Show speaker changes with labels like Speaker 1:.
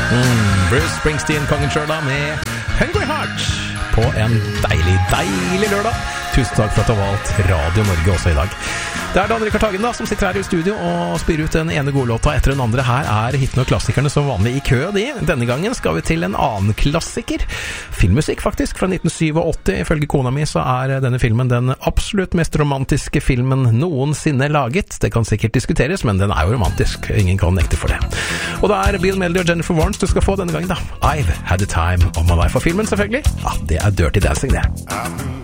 Speaker 1: Bruce Springsteen, kongen selv da, med Hungry Heart på en deilig lørdag. Tusen takk for at du har valgt Radio Norge også i dag. Det er Dan Rikard Hagen da, som sitter her i studio og spyrer ut den ene gode låta etter den andre. Her er hitene og klassikerne som vanlig i kø, de. Denne gangen skal vi til en annen klassiker. Filmmusikk faktisk, fra 1987. Ifølge kona mi så er denne filmen den absolutt mest romantiske filmen noensinne laget. Det kan sikkert diskuteres, men den er jo romantisk. Ingen kan nekte for det. Og det er Bill Melody og Jennifer Warnes du skal få denne gangen da. I've Had a Time of My Life. Og filmen selvfølgelig, ja, det er Dirty Dancing det.